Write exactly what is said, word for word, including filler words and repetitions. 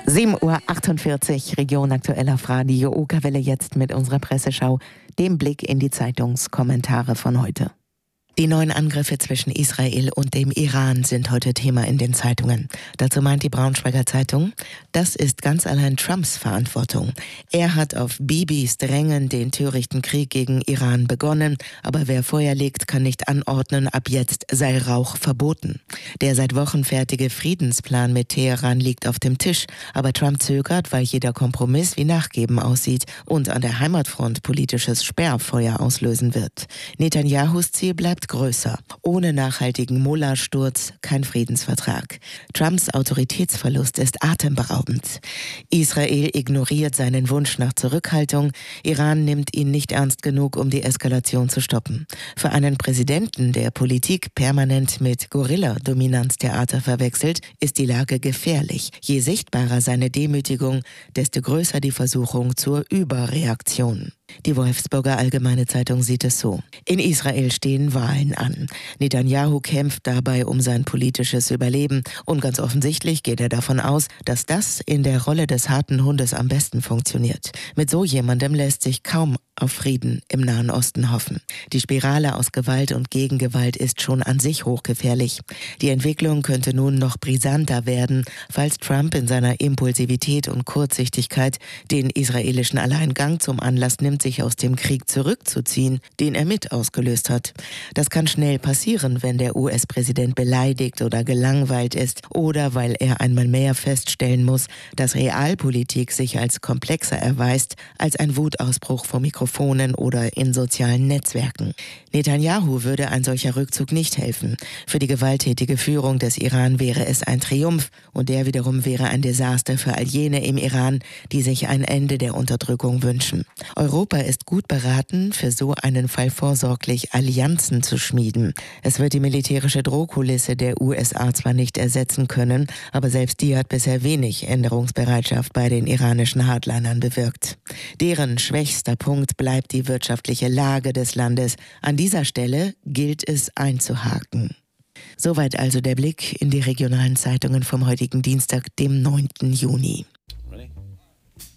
sieben Uhr achtundvierzig, Region Aktuell auf Radio Okerwelle, jetzt mit unserer Presseschau, dem Blick in die Zeitungskommentare von heute. Die neuen Angriffe zwischen Israel und dem Iran sind heute Thema in den Zeitungen. Dazu meint die Braunschweiger Zeitung, das ist ganz allein Trumps Verantwortung. Er hat auf Bibis Drängen den törichten Krieg gegen Iran begonnen, aber wer Feuer legt, kann nicht anordnen, ab jetzt sei Rauch verboten. Der seit Wochen fertige Friedensplan mit Teheran liegt auf dem Tisch, aber Trump zögert, weil jeder Kompromiss wie Nachgeben aussieht und an der Heimatfront politisches Sperrfeuer auslösen wird. Netanyahus Ziel bleibt größer. Ohne nachhaltigen Mullah-Sturz kein Friedensvertrag. Trumps Autoritätsverlust ist atemberaubend. Israel ignoriert seinen Wunsch nach Zurückhaltung. Iran nimmt ihn nicht ernst genug, um die Eskalation zu stoppen. Für einen Präsidenten, der Politik permanent mit Gorilla-Dominanztheater verwechselt, ist die Lage gefährlich. Je sichtbarer seine Demütigung, desto größer die Versuchung zur Überreaktion. Die Wolfsburger Allgemeine Zeitung sieht es so. In Israel stehen Wahlen an. Netanyahu kämpft dabei um sein politisches Überleben und ganz offensichtlich geht er davon aus, dass das in der Rolle des harten Hundes am besten funktioniert. Mit so jemandem lässt sich kaum auf Frieden im Nahen Osten hoffen. Die Spirale aus Gewalt und Gegengewalt ist schon an sich hochgefährlich. Die Entwicklung könnte nun noch brisanter werden, falls Trump in seiner Impulsivität und Kurzsichtigkeit den israelischen Alleingang zum Anlass nimmt, sich aus dem Krieg zurückzuziehen, den er mit ausgelöst hat. Das kann schnell passieren, wenn der U S-Präsident beleidigt oder gelangweilt ist oder weil er einmal mehr feststellen muss, dass Realpolitik sich als komplexer erweist als ein Wutausbruch vor Mikrofonen oder in sozialen Netzwerken. Netanyahu würde ein solcher Rückzug nicht helfen. Für die gewalttätige Führung des Iran wäre es ein Triumph und der wiederum wäre ein Desaster für all jene im Iran, die sich ein Ende der Unterdrückung wünschen. Europa ist gut beraten, für so einen Fall vorsorglich Allianzen zu schmieden. Es wird die militärische Drohkulisse der U S A zwar nicht ersetzen können, aber selbst die hat bisher wenig Änderungsbereitschaft bei den iranischen Hardlinern bewirkt. Deren schwächster Punkt bleibt die wirtschaftliche Lage des Landes. An dieser Stelle gilt es einzuhaken. Soweit also der Blick in die regionalen Zeitungen vom heutigen Dienstag, dem neunten Juni.